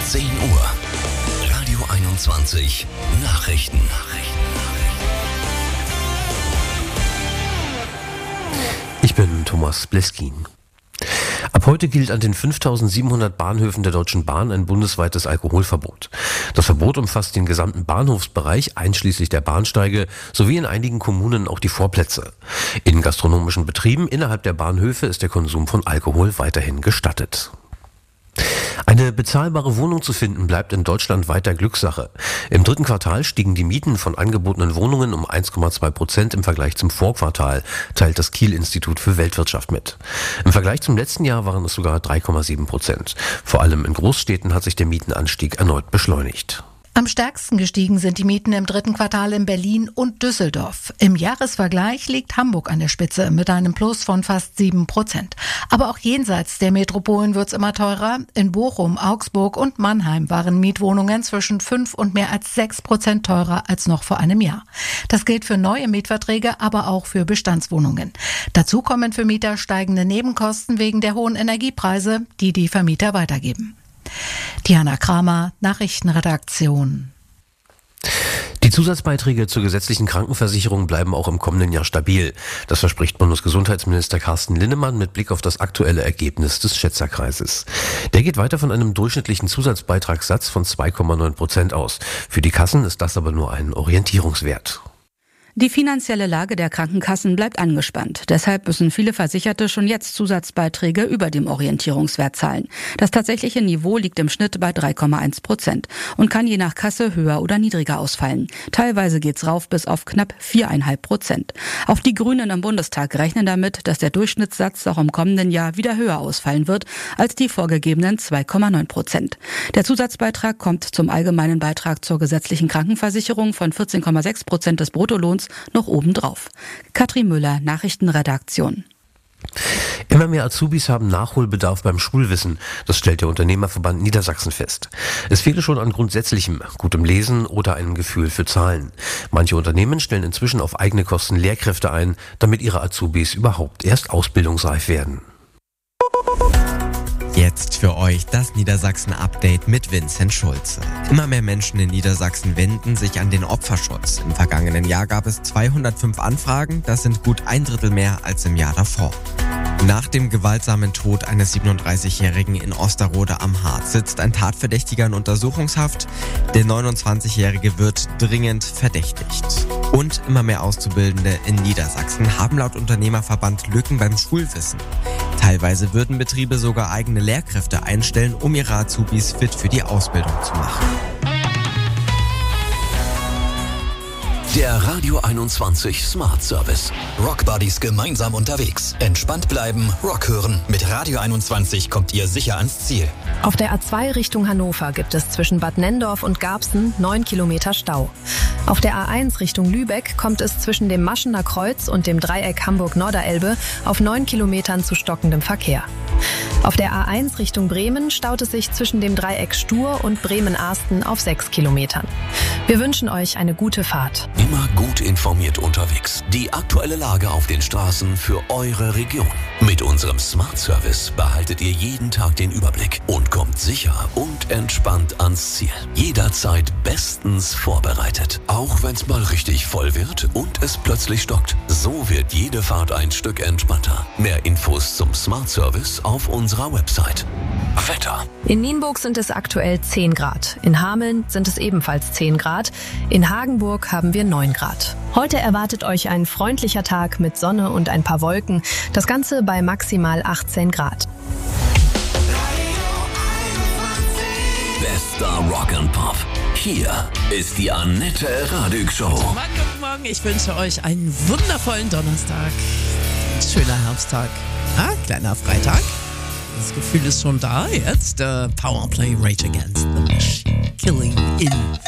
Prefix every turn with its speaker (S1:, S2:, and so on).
S1: 10 Uhr. Radio 21 Nachrichten.
S2: Ich bin Thomas Bleskin. Ab heute gilt an den 5.700 Bahnhöfen der Deutschen Bahn ein bundesweites Alkoholverbot. Das Verbot umfasst den gesamten Bahnhofsbereich, einschließlich der Bahnsteige, sowie in einigen Kommunen auch die Vorplätze. In gastronomischen Betrieben innerhalb der Bahnhöfe ist der Konsum von Alkohol weiterhin gestattet. Eine bezahlbare Wohnung zu finden, bleibt in Deutschland weiter Glückssache. Im dritten Quartal stiegen die Mieten von angebotenen Wohnungen um 1,2% im Vergleich zum Vorquartal, teilt das Kiel-Institut für Weltwirtschaft mit. Im Vergleich zum letzten Jahr waren es sogar 3,7%. Vor allem in Großstädten hat sich der Mietenanstieg erneut beschleunigt.
S3: Am stärksten gestiegen sind die Mieten im dritten Quartal in Berlin und Düsseldorf. Im Jahresvergleich liegt Hamburg an der Spitze mit einem Plus von fast 7%. Aber auch jenseits der Metropolen wird's immer teurer. In Bochum, Augsburg und Mannheim waren Mietwohnungen zwischen 5 und mehr als 6% teurer als noch vor einem Jahr. Das gilt für neue Mietverträge, aber auch für Bestandswohnungen. Dazu kommen für Mieter steigende Nebenkosten wegen der hohen Energiepreise, die die Vermieter weitergeben. Diana Kramer, Nachrichtenredaktion.
S2: Die Zusatzbeiträge zur gesetzlichen Krankenversicherung bleiben auch im kommenden Jahr stabil. Das verspricht Bundesgesundheitsminister Carsten Linnemann mit Blick auf das aktuelle Ergebnis des Schätzerkreises. Der geht weiter von einem durchschnittlichen Zusatzbeitragssatz von 2,9% aus. Für die Kassen ist das aber nur ein Orientierungswert.
S4: Die finanzielle Lage der Krankenkassen bleibt angespannt. Deshalb müssen viele Versicherte schon jetzt Zusatzbeiträge über dem Orientierungswert zahlen. Das tatsächliche Niveau liegt im Schnitt bei 3,1% und kann je nach Kasse höher oder niedriger ausfallen. Teilweise geht's rauf bis auf knapp 4,5%. Auch die Grünen im Bundestag rechnen damit, dass der Durchschnittssatz auch im kommenden Jahr wieder höher ausfallen wird als die vorgegebenen 2,9%. Der Zusatzbeitrag kommt zum allgemeinen Beitrag zur gesetzlichen Krankenversicherung von 14,6% des Bruttolohns noch obendrauf. Katrin Müller, Nachrichtenredaktion.
S2: Immer mehr Azubis haben Nachholbedarf beim Schulwissen. Das stellt der Unternehmerverband Niedersachsen fest. Es fehle schon an grundsätzlichem, gutem Lesen oder einem Gefühl für Zahlen. Manche Unternehmen stellen inzwischen auf eigene Kosten Lehrkräfte ein, damit ihre Azubis überhaupt erst ausbildungsreif werden.
S5: Jetzt für euch das Niedersachsen-Update mit Vincent Schulze. Immer mehr Menschen in Niedersachsen wenden sich an den Opferschutz. Im vergangenen Jahr gab es 205 Anfragen, das sind gut 1/3 mehr als im Jahr davor. Nach dem gewaltsamen Tod eines 37-Jährigen in Osterode am Harz sitzt ein Tatverdächtiger in Untersuchungshaft. Der 29-Jährige wird dringend verdächtigt. Und immer mehr Auszubildende in Niedersachsen haben laut Unternehmerverband Lücken beim Schulwissen. Teilweise würden Betriebe sogar eigene Lehrkräfte einstellen, um ihre Azubis fit für die Ausbildung zu machen.
S1: Der Radio 21 Smart Service. Rock Buddies gemeinsam unterwegs. Entspannt bleiben, Rock hören. Mit Radio 21 kommt ihr sicher ans Ziel.
S6: Auf der A2 Richtung Hannover gibt es zwischen Bad Nenndorf und Garbsen 9 Kilometer Stau. Auf der A1 Richtung Lübeck kommt es zwischen dem Maschener Kreuz und dem Dreieck Hamburg-Norderelbe auf 9 Kilometern zu stockendem Verkehr. Auf der A1 Richtung Bremen staut es sich zwischen dem Dreieck Stur und Bremen-Arsten auf 6 Kilometern. Wir wünschen euch eine gute Fahrt.
S1: Immer gut informiert unterwegs. Die aktuelle Lage auf den Straßen für eure Region. Mit unserem Smart Service behaltet ihr jeden Tag den Überblick und kommt sicher und entspannt ans Ziel. Jederzeit bestens vorbereitet. Auch wenn es mal richtig voll wird und es plötzlich stockt. So wird jede Fahrt ein Stück entspannter. Mehr Infos zum Smart Service auf unserer Website. Wetter.
S6: In Nienburg sind es aktuell 10 Grad. In Hameln sind es ebenfalls 10 Grad. In Hagenburg haben wir 9 Grad. Heute erwartet euch ein freundlicher Tag mit Sonne und ein paar Wolken. Das Ganze bei maximal 18 Grad.
S1: Bester Rock and Pop. Hier ist die Annette Radig Show.
S7: Guten Morgen, ich wünsche euch einen wundervollen Donnerstag. Schöner Herbsttag. Kleiner Freitag. Das Gefühl ist schon da. Jetzt Powerplay Rage Against the Machine. Killing in